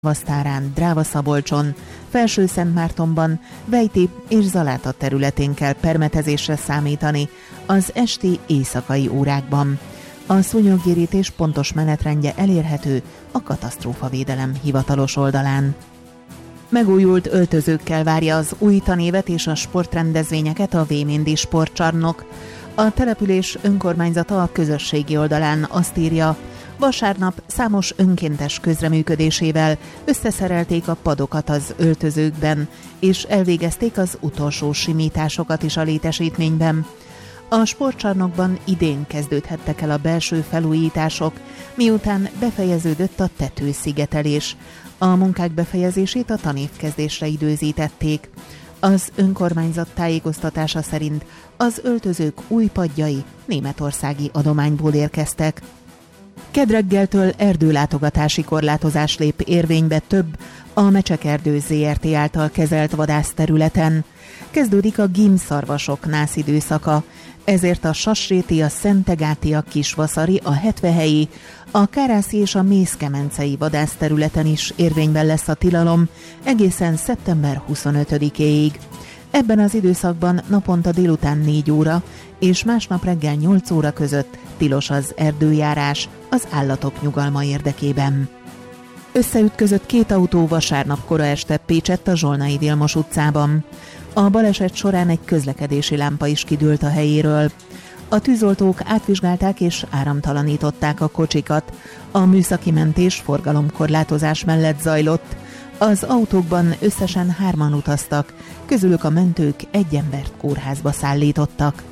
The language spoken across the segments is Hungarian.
Vasztárán, Dráva-Szabolcson, Felső-Szentmártonban, Vejti és Zaláta területén kell permetezésre számítani az esti éjszakai órákban. A szúnyoggyérítés pontos menetrendje elérhető a katasztrófavédelem hivatalos oldalán. Megújult öltözőkkel várja az új tanévet és a sportrendezvényeket a Vémindi Sportcsarnok. A település önkormányzata a közösségi oldalán azt írja, vasárnap számos önkéntes közreműködésével összeszerelték a padokat az öltözőkben, és elvégezték az utolsó simításokat is a létesítményben. A sportcsarnokban idén kezdődhettek el a belső felújítások, miután befejeződött a tetőszigetelés. A munkák befejezését a tanévkezdésre időzítették. Az önkormányzat tájékoztatása szerint az öltözők új padjai németországi adományból érkeztek. Kedreggeltől erdőlátogatási korlátozás lép érvénybe több a Mecsekerdő ZRT által kezelt vadászterületen. Kezdődik a gímszarvasok nász időszaka, ezért a Sasréti, a Szentegáti, a Kisvaszari, a Hetvehelyi, a Kárászi és a Mészkemencei vadászterületen is érvényben lesz a tilalom egészen szeptember 25-éig. Ebben az időszakban naponta délután 4 óra és másnap reggel 8 óra között tilos az erdőjárás az állatok nyugalma érdekében. Összeütközött két autó vasárnap kora este Pécsett a Zsolnai Vilmos utcában. A baleset során egy közlekedési lámpa is kidőlt a helyéről. A tűzoltók átvizsgálták és áramtalanították a kocsikat. A műszaki mentés forgalomkorlátozás mellett zajlott. Az autókban összesen 3-an utaztak, közülük a mentők egy embert kórházba szállítottak.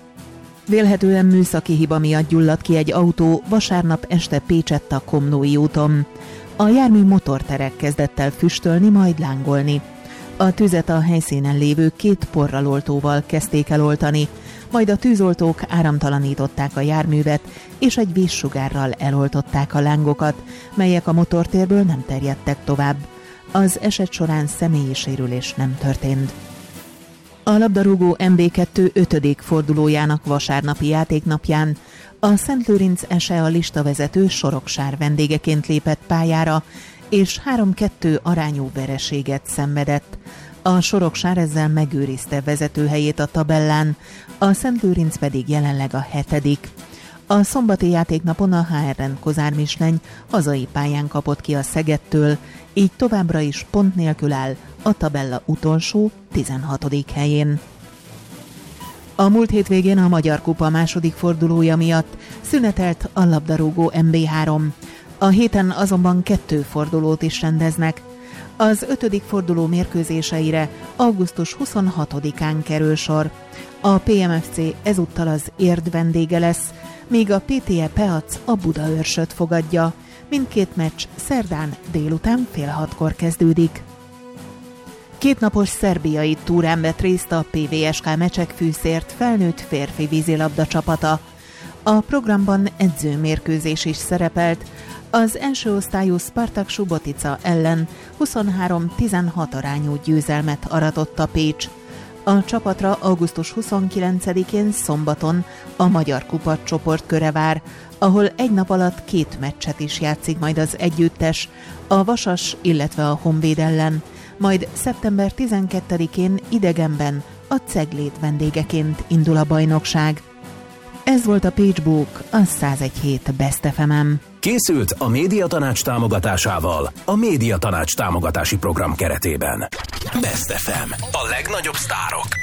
Vélhetően műszaki hiba miatt gyulladt ki egy autó vasárnap este Pécsett a Komlói úton. A jármű motorterek kezdett el füstölni, majd lángolni. A tüzet a helyszínen lévő 2 porraloltóval kezdték el oltani, majd a tűzoltók áramtalanították a járművet, és egy vízsugárral eloltották a lángokat, melyek a motortérből nem terjedtek tovább. Az eset során személyi sérülés nem történt. A labdarúgó MB2 5. fordulójának vasárnapi játéknapján a Szentlőrinc SE a listavezető Soroksár vendégeként lépett pályára, és 3-2 arányú vereséget szenvedett. A Soroksár ezzel megőrizte vezetőhelyét a tabellán, a Szentlőrinc pedig jelenleg a 7. A szombati játéknapon a HRN Kozár Misleny hazai pályán kapott ki a Szegedtől, így továbbra is pont nélkül áll a tabella utolsó 16. helyén. A múlt hétvégén a Magyar Kupa második fordulója miatt szünetelt a labdarúgó MB3. A héten azonban 2 fordulót is rendeznek. Az 5. forduló mérkőzéseire augusztus 26-án kerül sor. A PMFC ezúttal az Érd vendége lesz, míg a PTE Peac a Budaörsöt fogadja. Mindkét meccs szerdán délután 5:30 kezdődik. 2 napos szerbiai túrán vett részt a PVSK Mecsekfűszért felnőtt férfi vízilabda csapata. A programban edzőmérkőzés is szerepelt. Az első osztályú Spartak Subotica ellen 23-16 arányú győzelmet aratott a Pécs. A csapatra augusztus 29-én szombaton a Magyar Kupa csoportköre vár, ahol egy nap alatt 2 meccset is játszik majd az együttes, a Vasas, illetve a Honvéd ellen, majd szeptember 12-én idegenben a Ceglét vendégeként indul a bajnokság. Ez volt a Pécsbók, a 101.7 Best FM-en. Készült a Médiatanács támogatásával a Médiatanács támogatási program keretében. Best FM, a legnagyobb sztárok.